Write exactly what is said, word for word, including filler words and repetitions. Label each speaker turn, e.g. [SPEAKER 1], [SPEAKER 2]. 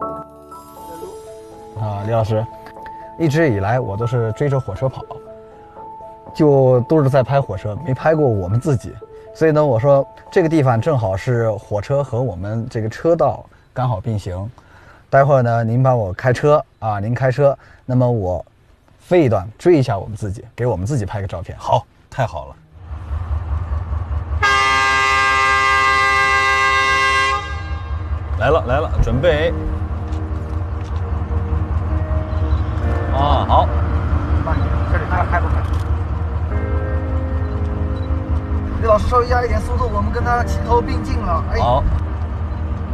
[SPEAKER 1] 啊，李老师，一直以来我都是追着火车跑，就都是在拍火车，没拍过我们自己。所以呢，我说这个地方正好是火车和我们这个车道刚好并行。待会儿呢，您帮我开车啊，您开车，那么我飞一段追一下我们自己，给我们自己拍个照片。
[SPEAKER 2] 好，太好了。来了来了，准备。啊，好。
[SPEAKER 1] 慢点，这里看开不开？李老师稍微压一点速度，我们跟他齐头并进了。哎，
[SPEAKER 2] 好。